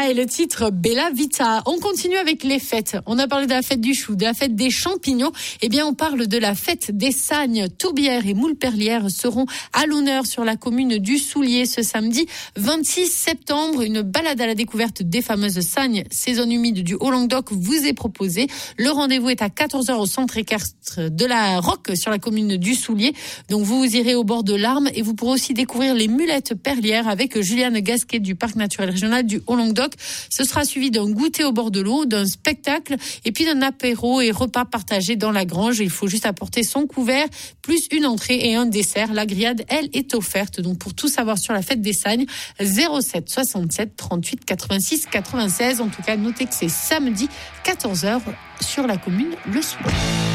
et le titre Bella Vita. On continue avec les fêtes. On a parlé de la fête du chou, de la fête des champignons. Eh bien, on parle de la fête des sagnes. Tourbières et Moulperlières seront à l'honneur sur la commune du Soulier ce samedi 26 septembre. Une balade à la découverte des fameuses sagnes, saison humide du Haut-Languedoc, vous est proposée. Le rendez-vous est à 14h au centre équestre de la Roque sur la commune du Soulier. Donc, vous irez au bord de l'Arme et vous pourrez aussi découvrir les mulettes perlières avec Juliane Gasquet du Parc naturel régional du Haut-Languedoc. Ce sera suivi d'un goûter au bord de l'eau, d'un spectacle et puis d'un apéro et repas partagés dans la grange. Il faut juste apporter son couvert, plus une entrée et un dessert. La grillade, elle, est offerte. Donc, pour tout savoir sur la fête des sagnes, 07 67 38 86 96. En tout cas, notez que c'est samedi 14h sur la commune Le Soulier.